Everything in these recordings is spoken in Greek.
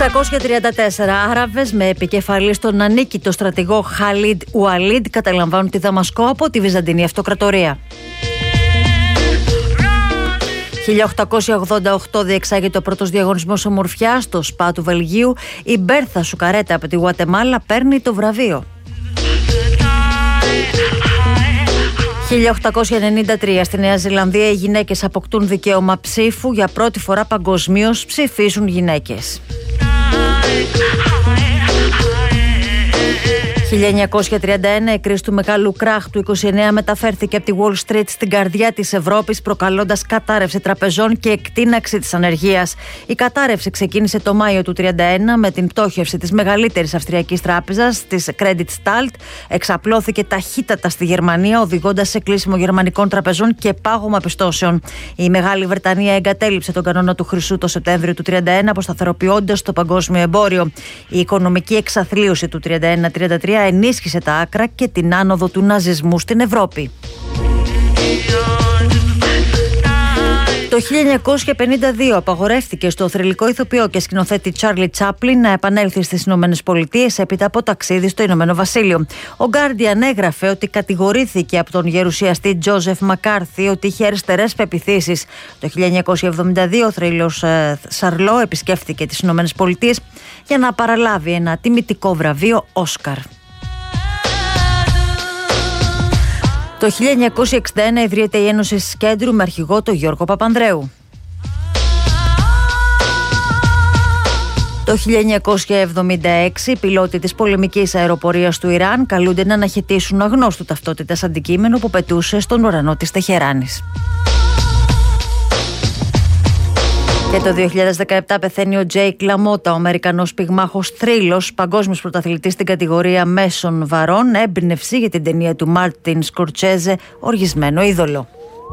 634 Άραβες με επικεφαλή στον ανίκητο στρατηγό Χαλίντ Ουαλίντ καταλαμβάνουν τη Δαμασκό από τη Βυζαντινή Αυτοκρατορία. 1888 διεξάγεται ο πρώτος διαγωνισμός ομορφιάς στο ΣΠΑ του Βελγίου. Η Μπέρθα Σουκαρέτα από τη Γουατεμάλα παίρνει το βραβείο. 1893 στη Νέα Ζηλανδία οι γυναίκες αποκτούν δικαίωμα ψήφου. Για πρώτη φορά παγκοσμίως ψηφίζουν γυναίκες. 1931 η κρίση του μεγάλου κράχ του 29 μεταφέρθηκε από τη Wall Street στην καρδιά της Ευρώπης, προκαλώντας κατάρρευση τραπεζών και εκτείναξη της ανεργίας. Η κατάρρευση ξεκίνησε το Μάιο του 1931 με την πτώχευση της μεγαλύτερης αυστριακής τράπεζας, της Credit Stalt. Εξαπλώθηκε ταχύτατα στη Γερμανία, οδηγώντας σε κλείσιμο γερμανικών τραπεζών και πάγωμα πιστώσεων. Η Μεγάλη Βρετανία εγκατέλειψε τον κανόνα του χρυσού το Σεπτέμβριο του 1931, αποσταθεροποιώντας το παγκόσμιο εμπόριο. Η οικονομική εξαθλίωση του 1931-1933 ενίσχυσε τα άκρα και την άνοδο του ναζισμού στην Ευρώπη. Το 1952 απαγορεύτηκε στο θρυλικό ηθοποιό και σκηνοθέτη Τσάρλι Τσάπλιν να επανέλθει στις Ηνωμένες Πολιτείες έπειτα από ταξίδι στο Ηνωμένο Βασίλειο. Ο Guardian έγραφε ότι κατηγορήθηκε από τον γερουσιαστή Τζόζεφ Μακάρθι ότι είχε αριστερές πεποιθήσεις. Το 1972 ο θρύλος Σαρλό επισκέφθηκε τις Ηνωμένες Πολιτείες για να παραλάβει ένα τιμητικό βραβείο Όσκαρ. Το 1961 ιδρύεται η Ένωση Σκέντρου με αρχηγό τον Γιώργο Παπανδρέου. Το 1976 οι πιλότοι της πολεμικής αεροπορίας του Ιράν καλούνται να αναχαιτήσουν αγνώστου ταυτότητας αντικείμενο που πετούσε στον ουρανό της Τεχεράνης. Και το 2017 πεθαίνει ο Τζέικ Λαμότα, ο Αμερικανός πυγμάχος θρύλος, παγκόσμιος πρωταθλητής στην κατηγορία μέσων βαρών, έμπνευση για την ταινία του Μάρτιν Σκορτσέζε, Οργισμένο είδωλο.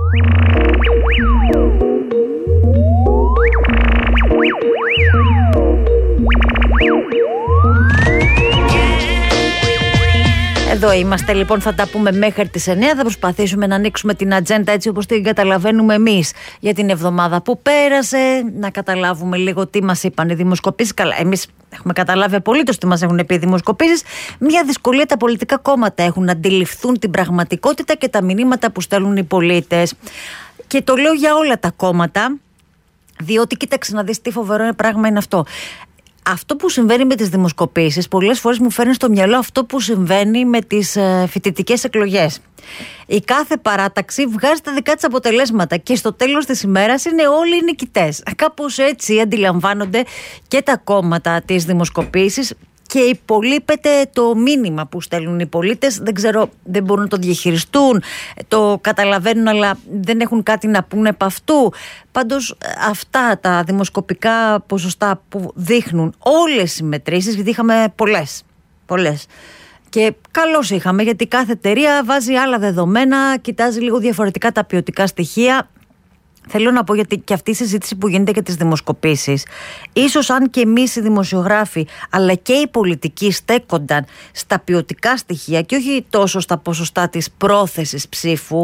Εδώ είμαστε λοιπόν, θα τα πούμε μέχρι τις 9. Θα προσπαθήσουμε να ανοίξουμε την ατζέντα έτσι όπως την καταλαβαίνουμε εμείς για την εβδομάδα που πέρασε. Να καταλάβουμε λίγο τι μας είπαν οι δημοσκοπήσεις. Καλά, εμείς έχουμε καταλάβει απολύτως τι μας έχουν πει οι δημοσκοπήσεις. Μια δυσκολία τα πολιτικά κόμματα έχουν να αντιληφθούν την πραγματικότητα και τα μηνύματα που στέλνουν οι πολίτες. Και το λέω για όλα τα κόμματα, διότι κοίταξε να δεις τι φοβερό πράγμα είναι αυτό. Αυτό που συμβαίνει με τις δημοσκοπήσεις πολλές φορές μου φέρνει στο μυαλό αυτό που συμβαίνει με τις φοιτητικές εκλογές. Η κάθε παράταξη βγάζει τα δικά της αποτελέσματα και στο τέλος της ημέρας είναι όλοι οι νικητές. Κάπως έτσι αντιλαμβάνονται και τα κόμματα τις δημοσκοπήσεις και υπολείπεται το μήνυμα που στέλνουν οι πολίτες. Δεν ξέρω, δεν μπορούν να το διαχειριστούν, το καταλαβαίνουν αλλά δεν έχουν κάτι να πούνε επ' αυτού. Πάντως αυτά τα δημοσκοπικά ποσοστά που δείχνουν όλες οι μετρήσεις, γιατί είχαμε πολλές. Και καλώς είχαμε, γιατί κάθε εταιρεία βάζει άλλα δεδομένα, κοιτάζει λίγο διαφορετικά τα ποιοτικά στοιχεία. Θέλω να πω, γιατί και αυτή η συζήτηση που γίνεται για τις δημοσκοπήσεις, ίσως αν και εμείς οι δημοσιογράφοι αλλά και οι πολιτικοί στέκονταν στα ποιοτικά στοιχεία και όχι τόσο στα ποσοστά της πρόθεσης ψήφου,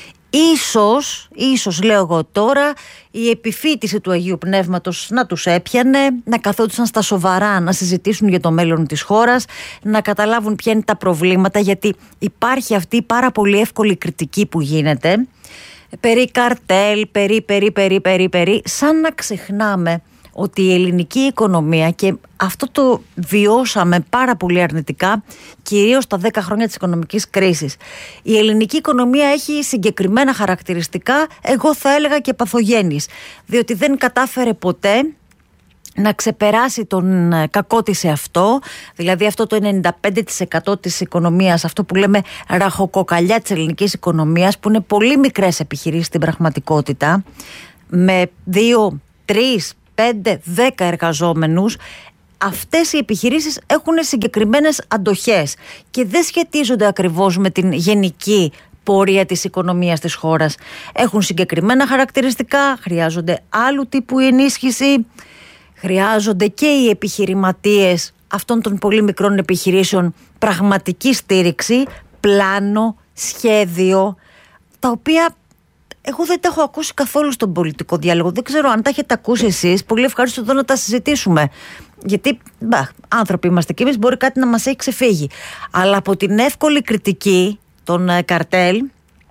ίσως λέω εγώ τώρα, η επιφύτηση του Αγίου Πνεύματος να τους έπιανε, να καθόντουσαν στα σοβαρά να συζητήσουν για το μέλλον της χώρας, να καταλάβουν ποια είναι τα προβλήματα, γιατί υπάρχει αυτή η πάρα πολύ εύκολη κριτική που γίνεται περί καρτέλ, περί, σαν να ξεχνάμε ότι η ελληνική οικονομία, και αυτό το βιώσαμε πάρα πολύ αρνητικά κυρίως τα 10 χρόνια της οικονομικής κρίσης, η ελληνική οικονομία έχει συγκεκριμένα χαρακτηριστικά, εγώ θα έλεγα και παθογένειες, διότι δεν κατάφερε ποτέ να ξεπεράσει τον κακό της εαυτό, δηλαδή αυτό το 95% της οικονομίας, αυτό που λέμε ραχοκοκαλιά της ελληνικής οικονομίας, που είναι πολύ μικρές επιχειρήσεις στην πραγματικότητα, με 2, 3, 5, 10 εργαζόμενους. Αυτές οι επιχειρήσεις έχουν συγκεκριμένες αντοχές και δεν σχετίζονται ακριβώς με την γενική πορεία της οικονομίας της χώρας. Έχουν συγκεκριμένα χαρακτηριστικά, χρειάζονται άλλου τύπου ενίσχυση. Χρειάζονται και οι επιχειρηματίες αυτών των πολύ μικρών επιχειρήσεων πραγματική στήριξη, πλάνο, σχέδιο, τα οποία Εγώ δεν τα έχω ακούσει καθόλου στον πολιτικό διάλογο. Δεν ξέρω αν τα έχετε ακούσει εσείς. Πολύ ευχαριστώ εδώ να τα συζητήσουμε. Γιατί άνθρωποι είμαστε και εμείς, μπορεί κάτι να μας έχει ξεφύγει. Αλλά από την εύκολη κριτική των καρτέλ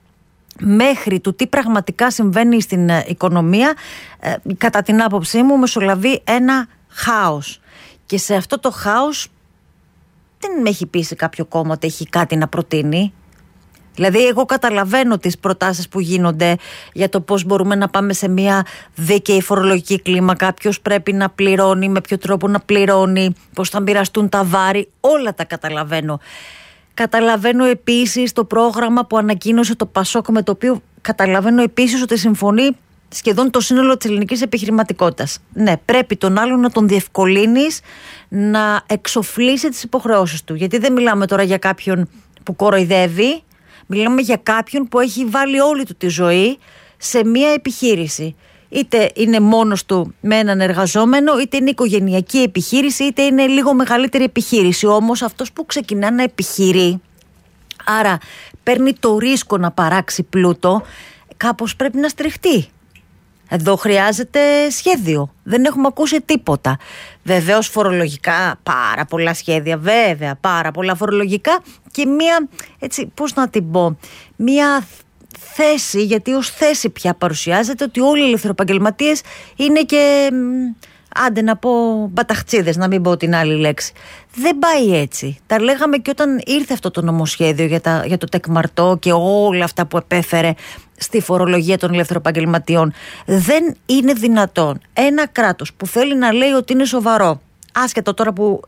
μέχρι του τι πραγματικά συμβαίνει στην οικονομία, κατά την άποψή μου μεσολαβεί ένα χάος. Και σε αυτό το χάος δεν με έχει πείσει κάποιο κόμμα ότι έχει κάτι να προτείνει. Δηλαδή εγώ καταλαβαίνω τις προτάσεις που γίνονται για το πώς μπορούμε να πάμε σε μια δίκαιη φορολογική κλίμακα, ποιος πρέπει να πληρώνει, με ποιο τρόπο να πληρώνει, πώς θα μοιραστούν τα βάρη, όλα τα καταλαβαίνω. Καταλαβαίνω επίσης το πρόγραμμα που ανακοίνωσε το Πασόκ, με το οποίο καταλαβαίνω επίσης ότι συμφωνεί σχεδόν το σύνολο της ελληνικής επιχειρηματικότητας. Ναι, πρέπει τον άλλον να τον διευκολύνεις να εξοφλήσει τις υποχρεώσεις του. Γιατί δεν μιλάμε τώρα για κάποιον που κοροϊδεύει, μιλάμε για κάποιον που έχει βάλει όλη του τη ζωή σε μία επιχείρηση. Είτε είναι μόνος του με έναν εργαζόμενο, είτε είναι οικογενειακή επιχείρηση, είτε είναι λίγο μεγαλύτερη επιχείρηση. Όμως αυτός που ξεκινά να επιχειρεί, άρα παίρνει το ρίσκο να παράξει πλούτο, κάπως πρέπει να στριχτεί. Εδώ χρειάζεται σχέδιο. Δεν έχουμε ακούσει τίποτα. Βεβαίως φορολογικά, πάρα πολλά σχέδια, βέβαια, πάρα πολλά φορολογικά και μία, έτσι, πώς να την πω, μία θέση, γιατί ως θέση πια παρουσιάζεται ότι όλοι οι ελευθεροεπαγγελματίες είναι και, άντε να πω, μπαταχτσίδες, να μην πω την άλλη λέξη. Δεν πάει έτσι. Τα λέγαμε και όταν ήρθε αυτό το νομοσχέδιο για το τεκμαρτό και όλα αυτά που επέφερε στη φορολογία των ελευθεροεπαγγελματιών. Δεν είναι δυνατόν ένα κράτος που θέλει να λέει ότι είναι σοβαρό, άσχετο τώρα που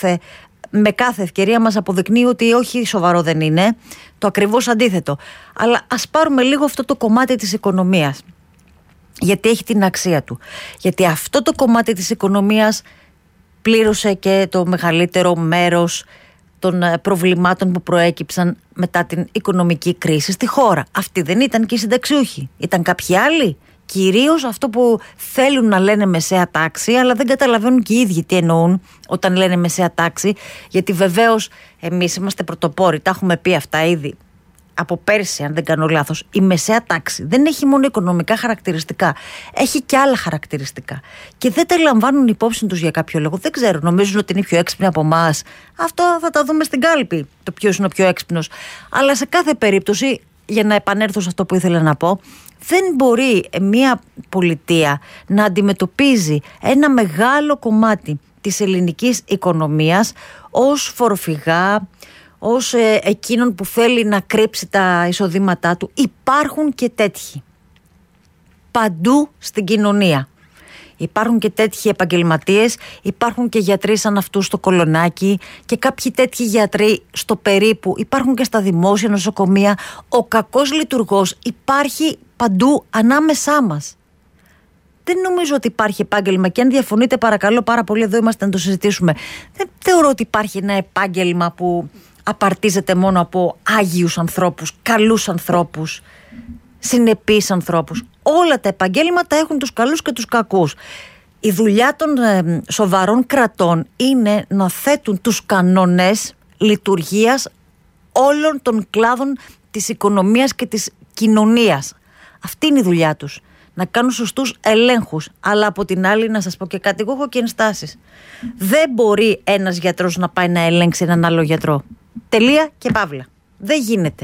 με κάθε ευκαιρία μας αποδεικνύει ότι όχι, σοβαρό δεν είναι, το ακριβώς αντίθετο. Αλλά ας πάρουμε λίγο αυτό το κομμάτι της οικονομίας, γιατί έχει την αξία του. Γιατί αυτό το κομμάτι της οικονομίας πλήρωσε και το μεγαλύτερο μέρος των προβλημάτων που προέκυψαν μετά την οικονομική κρίση στη χώρα. Αυτοί δεν ήταν και οι συνταξιούχοι. Ήταν κάποιοι άλλοι. Κυρίως αυτό που θέλουν να λένε μεσαία τάξη, αλλά δεν καταλαβαίνουν και οι ίδιοι τι εννοούν όταν λένε μεσαία τάξη. Γιατί βεβαίως εμείς είμαστε πρωτοπόροι, τα έχουμε πει αυτά ήδη από πέρσι, αν δεν κάνω λάθος. Η μεσαία τάξη δεν έχει μόνο οικονομικά χαρακτηριστικά, έχει και άλλα χαρακτηριστικά. Και δεν τα λαμβάνουν υπόψη τους για κάποιο λόγο. Δεν ξέρω, νομίζουν ότι είναι πιο έξυπνοι από εμάς. Αυτό θα τα δούμε στην κάλπη, το ποιος είναι ο πιο έξυπνος. Αλλά σε κάθε περίπτωση, για να επανέλθω σε αυτό που ήθελα να πω, δεν μπορεί μια πολιτεία να αντιμετωπίζει ένα μεγάλο κομμάτι της ελληνικής οικονομίας ως φοροφυγά, ως εκείνον που θέλει να κρύψει τα εισοδήματά του. Υπάρχουν και τέτοιοι παντού στην κοινωνία. Υπάρχουν και τέτοιοι επαγγελματίες, υπάρχουν και γιατροί σαν αυτούς στο Κολονάκι και κάποιοι τέτοιοι γιατροί στο περίπου, υπάρχουν και στα δημόσια νοσοκομεία. Ο κακός λειτουργός υπάρχει παντού ανάμεσά μας. Δεν νομίζω ότι υπάρχει επάγγελμα, και αν διαφωνείτε παρακαλώ πάρα πολύ, εδώ είμαστε να το συζητήσουμε. Δεν θεωρώ ότι υπάρχει ένα επάγγελμα που απαρτίζεται μόνο από άγιους ανθρώπους, καλούς ανθρώπους, συνεπείς ανθρώπους. Όλα τα επαγγέλματα έχουν τους καλούς και τους κακούς. Η δουλειά των σοβαρών κρατών είναι να θέτουν τους κανόνες λειτουργίας όλων των κλάδων της οικονομίας και της κοινωνίας. Αυτή είναι η δουλειά τους. Να κάνουν σωστούς ελέγχους. Αλλά από την άλλη, να σας πω και κάτι, εγώ έχω και ενστάσεις. Δεν μπορεί ένας γιατρός να πάει να ελέγξει έναν άλλο γιατρό. Τελεία και παύλα. Δεν γίνεται.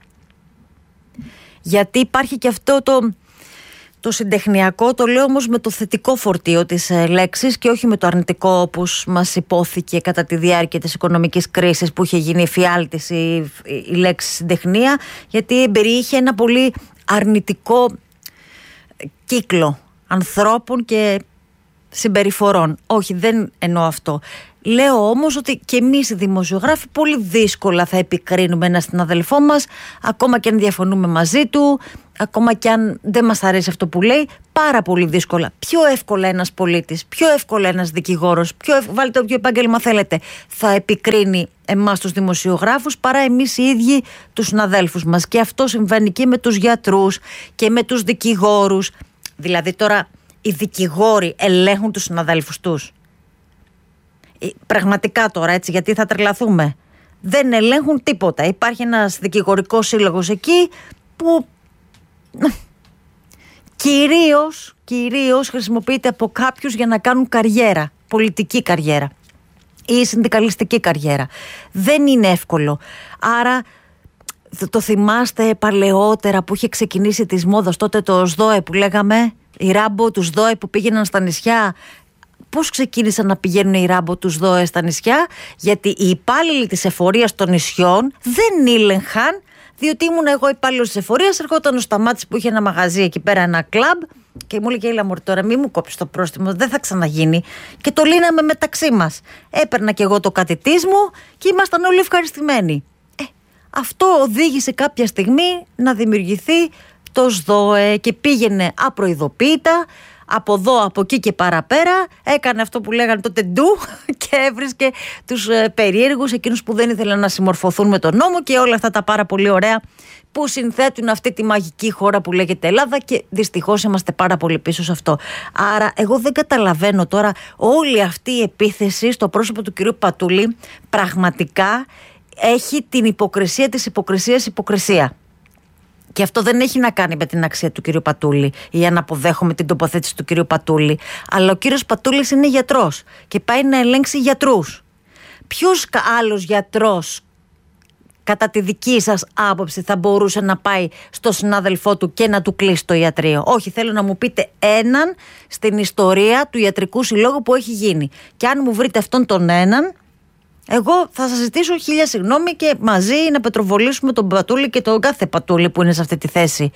Γιατί υπάρχει και αυτό το συντεχνιακό, το λέω όμως με το θετικό φορτίο της λέξης και όχι με το αρνητικό, όπως μας υπόθηκε κατά τη διάρκεια της οικονομικής κρίσης, που είχε γίνει εφιάλτης η λέξη συντεχνία, γιατί περιείχε ένα πολύ αρνητικό κύκλο ανθρώπων και συμπεριφορών. Όχι, δεν εννοώ αυτό. Λέω όμως ότι και εμείς οι δημοσιογράφοι πολύ δύσκολα θα επικρίνουμε έναν συναδελφό μας, ακόμα και αν διαφωνούμε μαζί του, ακόμα και αν δεν μας αρέσει αυτό που λέει, πάρα πολύ δύσκολα. Πιο εύκολα ένας πολίτης, πιο εύκολα ένας δικηγόρος, βάλτε όποιο επάγγελμα θέλετε, θα επικρίνει εμάς τους δημοσιογράφους παρά εμείς οι ίδιοι τους συναδέλφους μας. Και αυτό συμβαίνει και με τους γιατρούς και με τους δικηγόρους. Δηλαδή τώρα οι δικηγόροι ελέγχουν τους συναδέλφους τους. Πραγματικά τώρα, έτσι, γιατί θα τρελαθούμε. Δεν ελέγχουν τίποτα. Υπάρχει ένας δικηγορικός σύλλογος εκεί που κυρίως χρησιμοποιείται από κάποιους για να κάνουν καριέρα, πολιτική καριέρα ή συνδικαλιστική καριέρα. Δεν είναι εύκολο. Άρα το θυμάστε παλαιότερα που είχε ξεκινήσει της μόδας τότε το ΣΔΟΕ που λέγαμε, οι Ράμπο του ΣΔΟΕ που πήγαιναν στα νησιά. Πώς ξεκίνησαν να πηγαίνουν οι Ράμπο του ΣΔΟΕ στα νησιά? Γιατί οι υπάλληλοι της εφορίας των νησιών δεν ήλεγχαν, διότι ήμουν εγώ υπάλληλος της εφορίας, ερχόταν ο Σταμάτης που είχε ένα μαγαζί εκεί πέρα, ένα κλαμπ, και μου έλεγε: έλα μωρή τώρα, μη μου κόψεις το πρόστιμο, δεν θα ξαναγίνει. Και το λύναμε μεταξύ μας. Έπαιρνα και εγώ το κάτι της μου και ήμασταν όλοι ευχαριστημένοι. Αυτό οδήγησε κάποια στιγμή να δημιουργηθεί το ΣΔΟΕ και πήγαινε απροειδοποίητα από εδώ, από εκεί και παραπέρα. Έκανε αυτό που λέγανε τότε ντου και έβρισκε τους περίεργους, εκείνους που δεν ήθελαν να συμμορφωθούν με τον νόμο και όλα αυτά τα πάρα πολύ ωραία που συνθέτουν αυτή τη μαγική χώρα που λέγεται Ελλάδα, και δυστυχώς είμαστε πάρα πολύ πίσω σε αυτό. Άρα εγώ δεν καταλαβαίνω τώρα όλη αυτή η επίθεση στο πρόσωπο του κυρίου Πατούλη. Πραγματικά έχει την υποκρισία της υποκρισίας υποκρισία. Και αυτό δεν έχει να κάνει με την αξία του κυρίου Πατούλη ή αν αποδέχομαι την τοποθέτηση του κυρίου Πατούλη. Αλλά ο κύριος Πατούλης είναι γιατρός και πάει να ελέγξει γιατρούς. Ποιος άλλος γιατρός, κατά τη δική σας άποψη, θα μπορούσε να πάει στο συνάδελφό του και να του κλείσει το ιατρείο? Όχι, θέλω να μου πείτε έναν στην ιστορία του ιατρικού συλλόγου που έχει γίνει. Και αν μου βρείτε αυτόν τον έναν, εγώ θα σας ζητήσω 1000 συγγνώμη και μαζί να πετροβολήσουμε τον Πατούλη και τον κάθε Πατούλη που είναι σε αυτή τη θέση.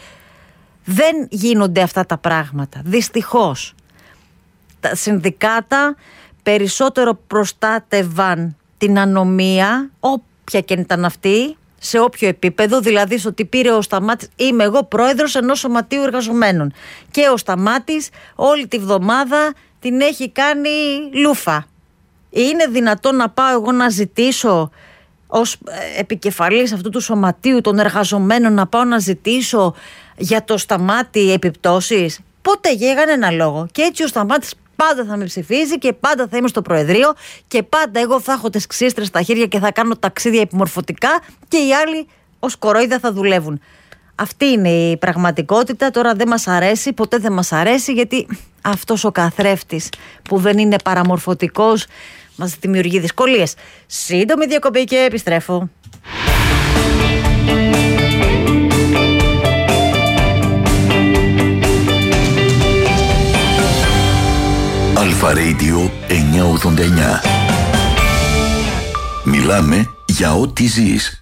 Δεν γίνονται αυτά τα πράγματα. Δυστυχώς. Τα συνδικάτα περισσότερο προστάτευαν την ανομία, όποια και ήταν αυτή, σε όποιο επίπεδο, δηλαδή στο ότι πήρε ο Σταμάτης, είμαι εγώ πρόεδρος ενός σωματείου εργαζομένων και ο Σταμάτης όλη τη βδομάδα την έχει κάνει λούφα. Είναι δυνατόν να πάω εγώ να ζητήσω ως επικεφαλής αυτού του σωματείου των εργαζομένων, να πάω να ζητήσω για το Σταμάτη επιπτώσεις? Ποτέ, για κανένα λόγο. Και έτσι ο Σταμάτης πάντα θα με ψηφίζει και πάντα θα είμαι στο Προεδρείο και πάντα εγώ θα έχω τις ξύστρες στα χέρια και θα κάνω ταξίδια επιμορφωτικά και οι άλλοι ως κορόιδα θα δουλεύουν. Αυτή είναι η πραγματικότητα. Τώρα δεν μας αρέσει, ποτέ δεν μας αρέσει, γιατί αυτός ο καθρέφτης που δεν είναι παραμορφωτικός μας δημιουργεί δυσκολίες. Σύντομη διακοπή και επιστρέφω. Αλφα Radio 989. Μιλάμε για ό,τι ζεις.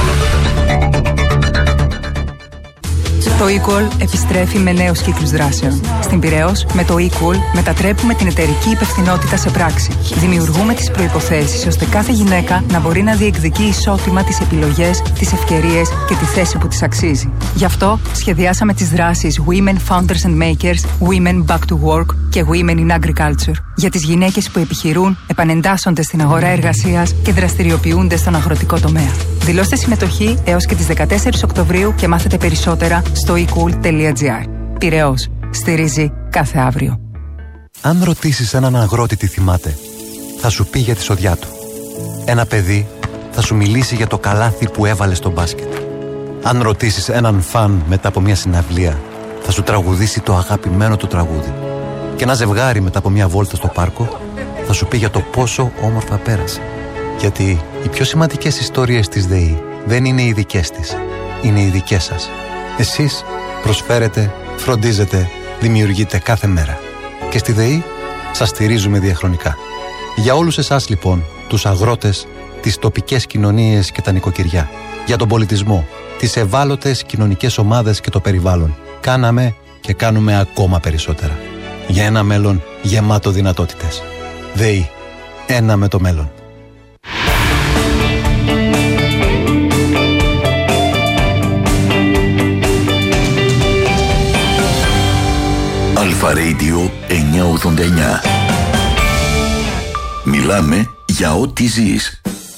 Το eCall επιστρέφει με νέους κύκλους δράσεων. Στην Πειραιώς, με το eCall μετατρέπουμε την εταιρική υπευθυνότητα σε πράξη. Δημιουργούμε τις προϋποθέσεις ώστε κάθε γυναίκα να μπορεί να διεκδικεί ισότιμα τις επιλογές, τις ευκαιρίες και τη θέση που της αξίζει. Γι' αυτό σχεδιάσαμε τις δράσεις Women Founders and Makers, Women Back to Work και Women in Agriculture. Για τις γυναίκες που επιχειρούν, επανεντάσσονται στην αγορά εργασίας και δραστηριοποιούνται στον αγροτικό τομέα. Δηλώστε συμμετοχή έως και τις 14 Οκτωβρίου και μάθετε περισσότερα στο ecool.gr. Πειραιώς. Στηρίζει κάθε αύριο. Αν ρωτήσεις έναν αγρότη τι θυμάται, θα σου πει για τη σοδιά του. Ένα παιδί θα σου μιλήσει για το καλάθι που έβαλε στο μπάσκετ. Αν ρωτήσεις έναν φαν μετά από μια συναυλία, θα σου τραγουδήσει το αγαπημένο του τραγούδι. Και ένα ζευγάρι μετά από μια βόλτα στο πάρκο θα σου πει για το πόσο όμορφα πέρασε. Γιατί οι πιο σημαντικές ιστορίες της ΔΕΗ δεν είναι οι δικές της, είναι οι δικές σας. Εσείς προσφέρετε, φροντίζετε, δημιουργείτε κάθε μέρα. Και στη ΔΕΗ σας στηρίζουμε διαχρονικά. Για όλους εσάς λοιπόν, τους αγρότες, τις τοπικές κοινωνίες και τα νοικοκυριά, για τον πολιτισμό, τις ευάλωτες κοινωνικές ομάδες και το περιβάλλον, κάναμε και κάνουμε ακόμα περισσότερα. Για ένα μέλλον γεμάτο δυνατότητες. ΔΕΗ. Ένα με το μέλλον. Αλφα Radio 989. Μιλάμε για ό,τι ζεις.